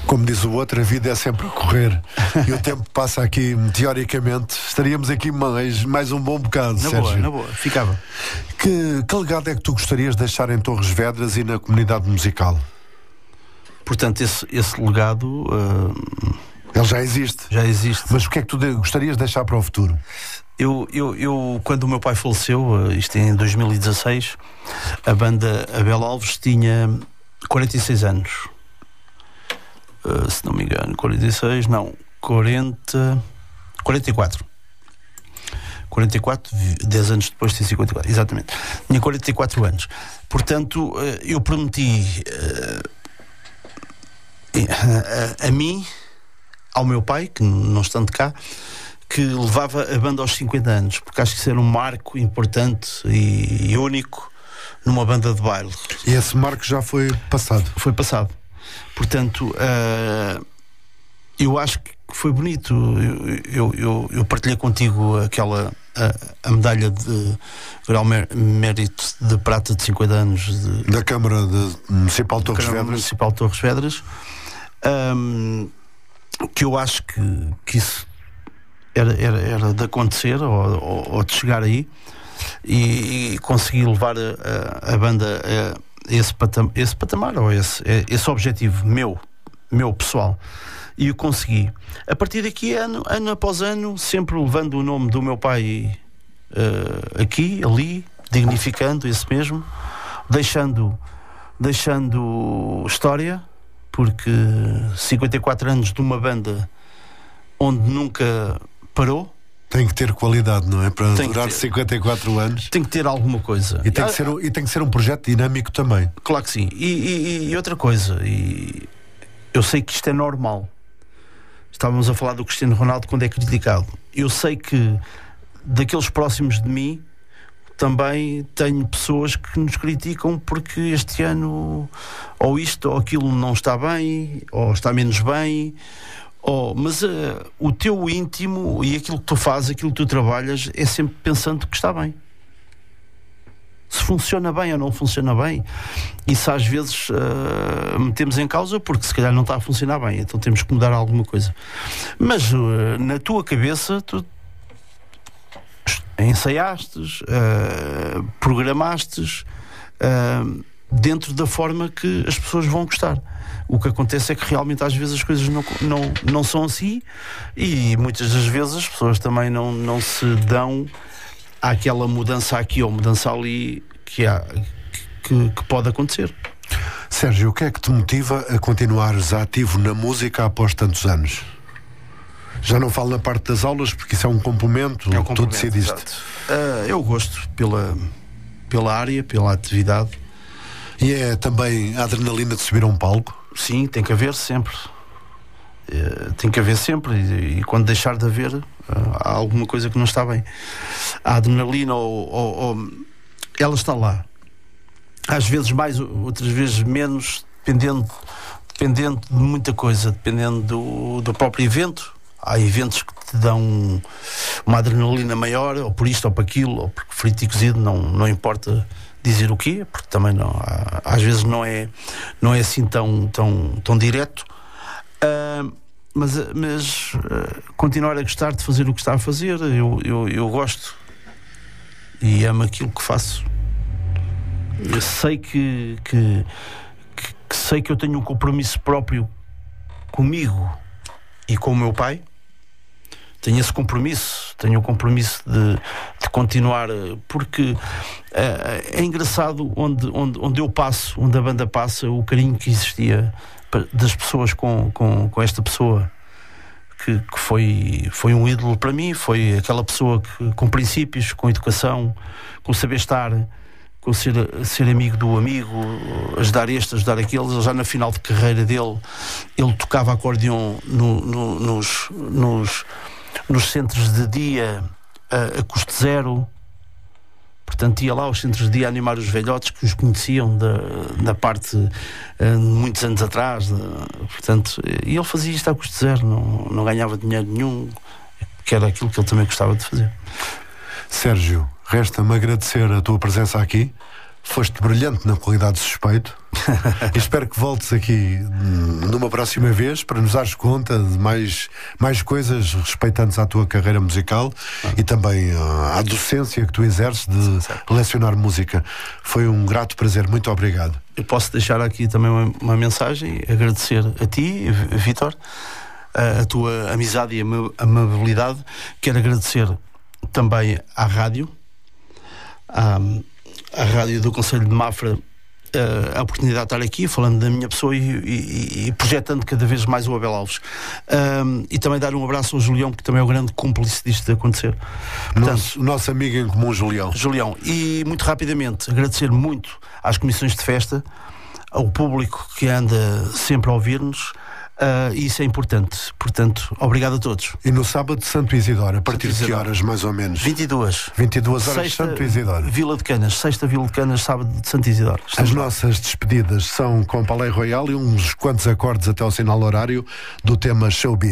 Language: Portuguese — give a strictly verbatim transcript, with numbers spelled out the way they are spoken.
Como diz o outro, a vida é sempre a correr e o tempo passa aqui, teoricamente, estaríamos aqui mais, mais um bom bocado, na Sérgio. boa, na boa, ficava. Que, que legado é que tu gostarias de deixar em Torres Vedras e na comunidade musical? Portanto, esse, esse legado uh, ele já existe. Já existe. Mas o que é que tu de, gostarias de deixar para o futuro? Eu, eu, eu, quando o meu pai faleceu, isto em dois mil e dezasseis, a banda Abel Alves tinha quarenta e seis anos. Uh, se não me engano, quarenta e seis, não, quarenta, quarenta e quatro. quarenta e quatro, dez anos depois tem cinquenta e quatro, exatamente. Tinha quarenta e quatro anos. Portanto, uh, eu prometi uh, a, a, a mim, ao meu pai, que não estando cá, que levava a banda aos cinquenta anos, porque acho que isso era um marco importante e, e único numa banda de baile. E esse marco já foi passado? Foi passado. Portanto, uh, eu acho que foi bonito. Eu, eu, eu, eu partilhei contigo aquela a, a medalha de grau mérito de prata de cinquenta anos de, da Câmara de Municipal Torres Vedras. Municipal Torres Vedras, um, que eu acho que, que isso era, era, era de acontecer ou, ou, ou de chegar aí e, e conseguir levar a, a, a banda a esse patamar, esse patamar ou esse, esse objetivo meu, meu pessoal, e o consegui. A partir daqui, ano, ano após ano, sempre levando o nome do meu pai uh, aqui, ali, dignificando esse mesmo, deixando, deixando história, porque cinquenta e quatro anos de uma banda onde nunca parou. Tem que ter qualidade, não é? Para tem durar cinquenta e quatro anos. Tem que ter alguma coisa. E tem, ah, que ser, e tem que ser um projeto dinâmico também. Claro que sim. E, e, e outra coisa, e eu sei que isto é normal. Estávamos a falar do Cristiano Ronaldo quando é criticado. Eu sei que daqueles próximos de mim também tenho pessoas que nos criticam porque este ano ou isto ou aquilo não está bem, ou está menos bem. Oh, mas uh, o teu íntimo e aquilo que tu fazes, aquilo que tu trabalhas, é sempre pensando que está bem. Se funciona bem ou não funciona bem, isso às vezes uh, metemos em causa porque se calhar não está a funcionar bem, então temos que mudar alguma coisa. Mas uh, na tua cabeça tu ensaiastes, uh, programastes uh, dentro da forma que as pessoas vão gostar. O que acontece é que realmente às vezes as coisas não, não, não são assim e muitas das vezes as pessoas também não, não se dão àquela mudança aqui ou mudança ali que, há, que, que pode acontecer. Sérgio, o que é que te motiva a continuares ativo na música após tantos anos? Já não falo na parte das aulas porque isso é um complemento, é um que tu decidiste. Uh, eu gosto pela, pela área, pela atividade. E é também a adrenalina de subir a um palco? Sim, tem que haver sempre. Uh, tem que haver sempre. E, e quando deixar de haver, uh, há alguma coisa que não está bem. A adrenalina, ou, ou, ou, ela está lá. Às vezes mais, outras vezes menos, dependendo, dependendo de muita coisa, dependendo do, do próprio evento. Há eventos que te dão uma adrenalina maior, ou por isto ou por aquilo, ou porque frito e cozido, não, não importa dizer o quê, porque também não, às vezes não é, não é assim tão, tão, tão direto, uh, mas, mas uh, continuar a gostar de fazer o que está a fazer, eu, eu, eu gosto e amo aquilo que faço. Eu sei que, que, que, que sei que eu tenho um compromisso próprio comigo e com o meu pai. Tenho esse compromisso, tenho o compromisso de, de continuar, porque é, é engraçado onde, onde, onde eu passo, onde a banda passa, o carinho que existia das pessoas com, com, com esta pessoa que, que foi, foi um ídolo para mim, foi aquela pessoa que, com princípios, com educação, com saber estar, com ser, ser amigo do amigo, ajudar este, ajudar aquele. Já na final de carreira dele, ele tocava acordeon no, no, nos... nos nos centros de dia a, a custo zero, portanto ia lá aos centros de dia a animar os velhotes que os conheciam da, da parte uh, muitos anos atrás, de, portanto, e ele fazia isto a custo zero, não, não ganhava dinheiro nenhum, que era aquilo que ele também gostava de fazer. Sérgio, resta-me agradecer a tua presença aqui, Foste brilhante na qualidade de suspeito. E espero que voltes aqui numa próxima vez para nos dares conta de mais, mais coisas respeitantes à tua carreira musical ah. e também uh, à docência que tu exerces de certo. lecionar música. Foi um grato prazer. Muito obrigado. Eu posso deixar aqui também uma, uma mensagem, agradecer a ti, Vítor, a, a tua amizade e amabilidade. Quero agradecer também à rádio, à, à rádio do Conselho de Mafra, a oportunidade de estar aqui falando da minha pessoa e, e, e projetando cada vez mais o Abel Alves, um, e também dar um abraço ao Julião, que também é o grande cúmplice disto de acontecer. Portanto, nosso, nosso amigo em comum, Julião. Julião, e muito rapidamente agradecer muito às comissões de festa, ao público que anda sempre a ouvir-nos. Uh, e isso é importante. Portanto, obrigado a todos. E no sábado, Santo Isidoro, a partir de que horas, mais ou menos? vinte e duas. vinte e duas horas, Sexta, Santo Isidoro. Vila de Canas, sexta Vila de Canas, sábado de Santo Isidoro. Estamos As lá. Nossas despedidas são com Palais Royal e uns quantos acordes até ao sinal horário do tema Showbiz.